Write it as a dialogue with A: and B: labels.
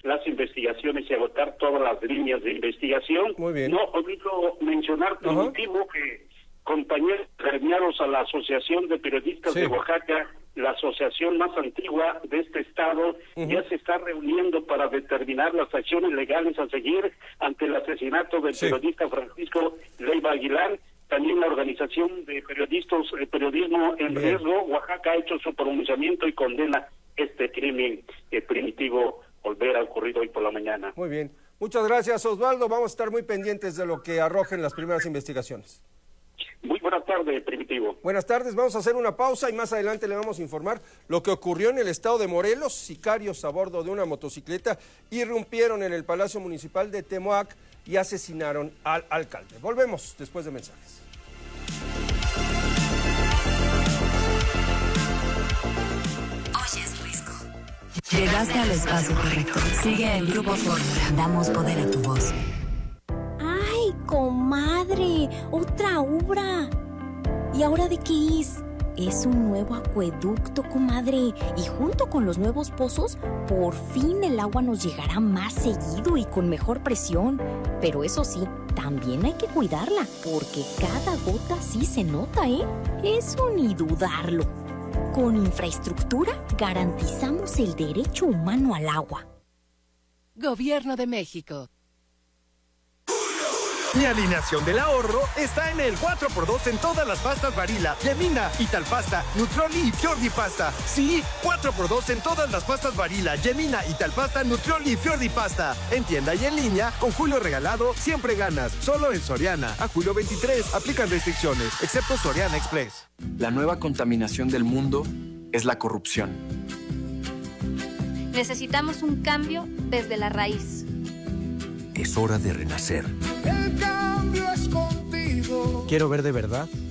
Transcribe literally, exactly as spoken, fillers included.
A: las investigaciones y agotar todas las líneas de investigación.
B: Muy bien.
A: No olvido mencionar, Primitivo, que compañeros gremiados a la Asociación de Periodistas sí. de Oaxaca, la asociación más antigua de este estado, uh-huh. ya se está reuniendo para determinar las acciones legales a seguir ante el asesinato del sí. periodista Francisco Leiva Aguilar. También la Organización de Periodistas, eh, Periodismo en Bien. Riesgo, Oaxaca, ha hecho su pronunciamiento y condena este crimen eh, primitivo volver a ocurrir hoy por la mañana.
B: Muy bien. Muchas gracias, Osvaldo. Vamos a estar muy pendientes de lo que arrojen las primeras investigaciones.
A: Muy buenas tardes, Primitivo.
B: Buenas tardes, vamos a hacer una pausa y más adelante le vamos a informar lo que ocurrió en el estado de Morelos. Sicarios a bordo de una motocicleta irrumpieron en el Palacio Municipal de Temoac y asesinaron al alcalde. Volvemos después de mensajes.
C: Oyes Risco. Llegaste al espacio correcto. Sigue el Grupo Fórmula. Damos poder a tu voz.
D: ¡Ay, comadre! ¡Otra obra! ¿Y ahora de qué es? Es un nuevo acueducto, comadre. Y junto con los nuevos pozos, por fin el agua nos llegará más seguido y con mejor presión. Pero eso sí, también hay que cuidarla, porque cada gota sí se nota, ¿eh? Eso ni dudarlo. Con infraestructura garantizamos el derecho humano al agua.
E: Gobierno de México.
F: Mi alineación del ahorro está en el cuatro por dos en todas las pastas Barilla, Yemina, Italpasta, Nutroli y Fiordi Pasta. Sí, cuatro por dos en todas las pastas Barilla, Yemina, Italpasta, Nutroli y Fiordi Pasta. En tienda y en línea, con Julio Regalado, siempre ganas. Solo en Soriana. A julio veintitrés, aplican restricciones, excepto Soriana Express.
G: La nueva contaminación del mundo es la corrupción.
H: Necesitamos un cambio desde la raíz.
I: Es hora de renacer.
J: El cambio es contigo.
I: Quiero ver de verdad